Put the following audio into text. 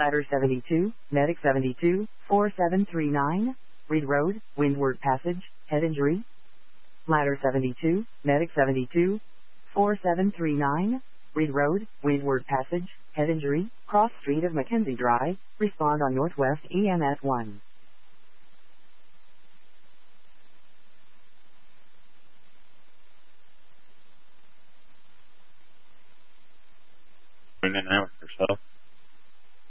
Ladder 72, Medic 72, 4739, Reed Road, Windward Passage, head injury. Ladder 72, Medic 72, 4739, Reed Road, Windward Passage, head injury, cross street of Mackenzie Drive, respond on Northwest EMS 1. In an hour or so.